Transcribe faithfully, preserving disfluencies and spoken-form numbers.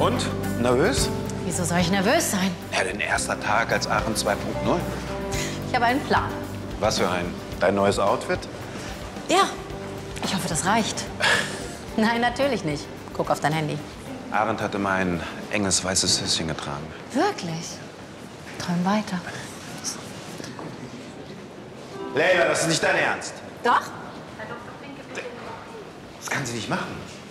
Und? Nervös? Wieso soll ich nervös sein? Ja, dein erster Tag als Aachen zwei Punkt null. Ich habe einen Plan. Was für ein? Dein neues Outfit? Ja, ich hoffe, das reicht. Nein, natürlich nicht. Guck auf dein Handy. Arendt hat immer ein enges weißes Höschen getragen. Wirklich? Träum weiter. Leila, das ist nicht dein Ernst. Doch. Das kann sie nicht machen.